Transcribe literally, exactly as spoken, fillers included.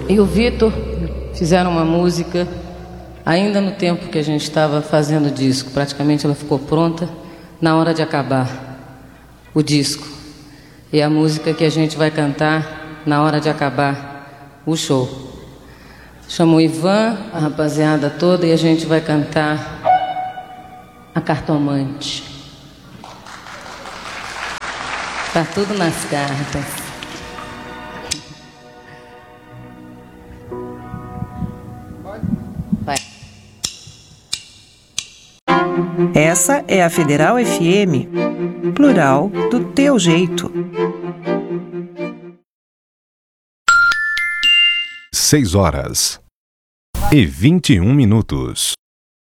e o Vitor fizeram uma música ainda no tempo que a gente estava fazendo o disco. Praticamente ela ficou pronta na hora de acabar o disco. E a música que a gente vai cantar na hora de acabar o show. Chamo o Ivan, a rapaziada toda, e a gente vai cantar A Cartomante. Tá tudo nas cartas. Vai. Essa é a Federal F M, plural do teu jeito. Seis horas e vinte e um minutos.